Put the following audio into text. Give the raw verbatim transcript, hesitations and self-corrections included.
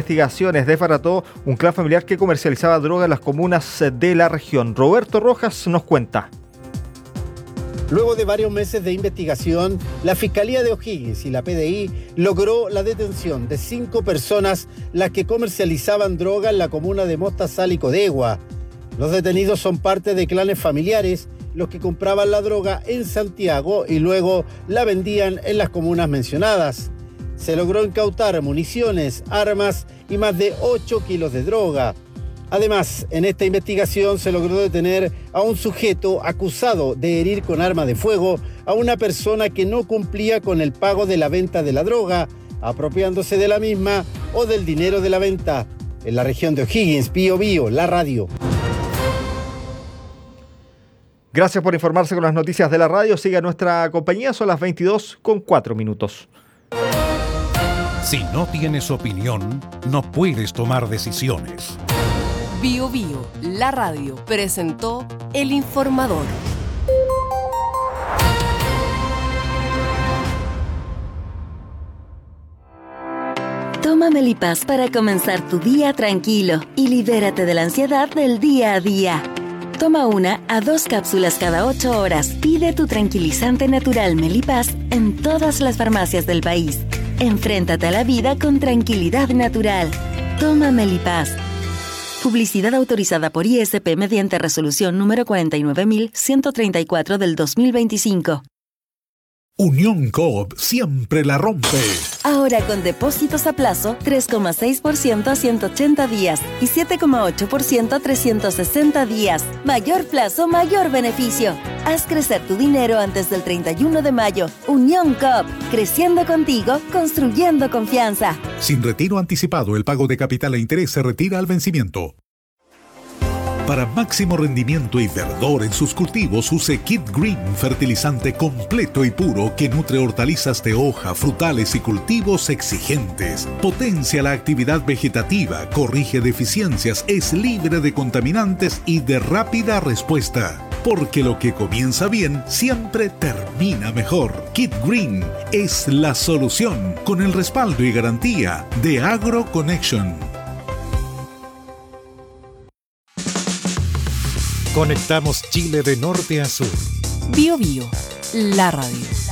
investigaciones desbarató un clan familiar que comercializaba droga en las comunas de la región. Roberto Rojas nos cuenta. Luego de varios meses de investigación, la Fiscalía de O'Higgins y la P D I logró la detención de cinco personas las que comercializaban droga en la comuna de Mostazal y Codegua. Los detenidos son parte de clanes familiares, los que compraban la droga en Santiago y luego la vendían en las comunas mencionadas. Se logró incautar municiones, armas y más de ocho kilos de droga. Además, en esta investigación se logró detener a un sujeto acusado de herir con arma de fuego a una persona que no cumplía con el pago de la venta de la droga, apropiándose de la misma o del dinero de la venta. En la región de O'Higgins, Bío Bío, la radio. Gracias por informarse con las noticias de la radio. Siga nuestra compañía, son las veintidós con cuatro minutos. Si no tienes opinión, no puedes tomar decisiones. Bío Bío, la radio, presentó El Informador. Toma Melipaz para comenzar tu día tranquilo y libérate de la ansiedad del día a día. Toma una a dos cápsulas cada ocho horas. Pide tu tranquilizante natural Melipaz en todas las farmacias del país. Enfréntate a la vida con tranquilidad natural. Toma Melipaz. Publicidad autorizada por I S P mediante resolución número cuarenta y nueve mil ciento treinta y cuatro del dos mil veinticinco. Unión Coop siempre la rompe. Ahora con depósitos a plazo tres coma seis por ciento a ciento ochenta días y siete coma ocho por ciento a trescientos sesenta días. Mayor plazo, mayor beneficio. Haz crecer tu dinero antes del treinta y uno de mayo. Unión Coop, creciendo contigo, construyendo confianza. Sin retiro anticipado, el pago de capital e interés se retira al vencimiento. Para máximo rendimiento y verdor en sus cultivos, use Kid Green, fertilizante completo y puro que nutre hortalizas de hoja, frutales y cultivos exigentes. Potencia la actividad vegetativa, corrige deficiencias, es libre de contaminantes y de rápida respuesta. Porque lo que comienza bien siempre termina mejor. Kid Green es la solución con el respaldo y garantía de AgroConnection. Conectamos Chile de norte a sur. Bío Bío, la radio.